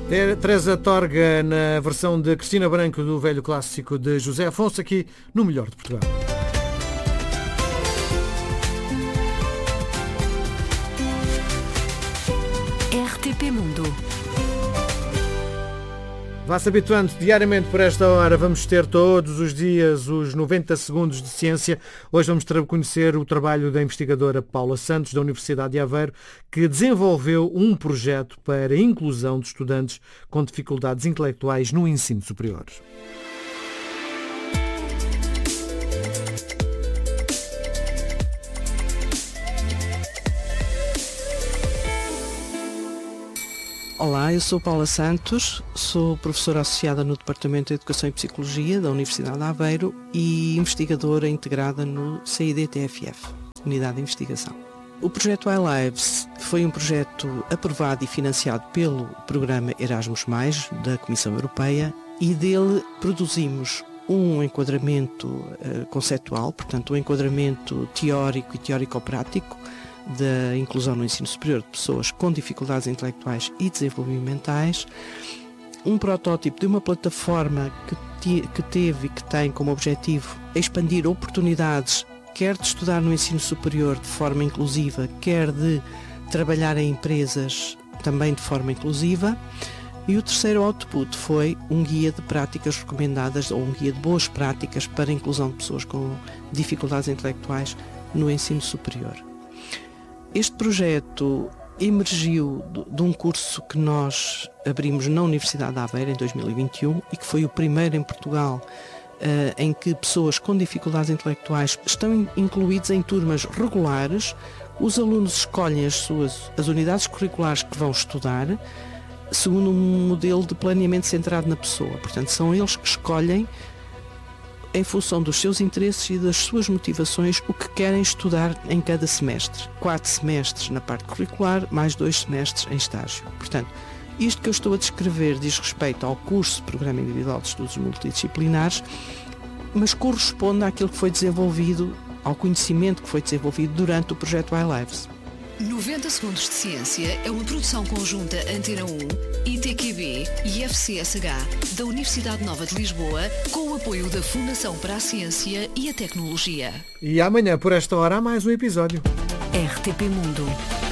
Teresa Torga na versão de Cristina Branco do velho clássico de José Afonso, aqui no Melhor de Portugal. RTP Mundo. Vá-se habituando diariamente por esta hora. Vamos ter todos os dias os 90 segundos de ciência. Hoje vamos conhecer o trabalho da investigadora Paula Santos, da Universidade de Aveiro, que desenvolveu um projeto para a inclusão de estudantes com dificuldades intelectuais no ensino superior. Olá, eu sou Paula Santos, sou professora associada no Departamento de Educação e Psicologia da Universidade de Aveiro e investigadora integrada no CIDTFF, Unidade de Investigação. O projeto iLives foi um projeto aprovado e financiado pelo programa Erasmus+, da Comissão Europeia, e dele produzimos um enquadramento conceptual, portanto um enquadramento teórico e teórico-prático da inclusão no ensino superior de pessoas com dificuldades intelectuais e desenvolvimentais, um protótipo de uma plataforma que teve e que tem como objetivo expandir oportunidades, quer de estudar no ensino superior de forma inclusiva, quer de trabalhar em empresas também de forma inclusiva. E o terceiro output foi um guia de práticas recomendadas, ou um guia de boas práticas para a inclusão de pessoas com dificuldades intelectuais no ensino superior. Este projeto emergiu de um curso que nós abrimos na Universidade de Aveiro em 2021 e que foi o primeiro em Portugal em que pessoas com dificuldades intelectuais estão incluídos em turmas regulares. Os alunos escolhem as unidades curriculares que vão estudar segundo um modelo de planeamento centrado na pessoa. Portanto, são eles que escolhem, em função dos seus interesses e das suas motivações, o que querem estudar em cada semestre. 4 semestres na parte curricular, mais 2 semestres em estágio. Portanto, isto que eu estou a descrever diz respeito ao curso de Programa Individual de Estudos Multidisciplinares, mas corresponde àquilo que foi desenvolvido, ao conhecimento que foi desenvolvido durante o projeto iLives. 90 Segundos de Ciência é uma produção conjunta Antena 1, ITQB e FCSH da Universidade Nova de Lisboa, com o apoio da Fundação para a Ciência e a Tecnologia. E amanhã, por esta hora, há mais um episódio. RTP Mundo.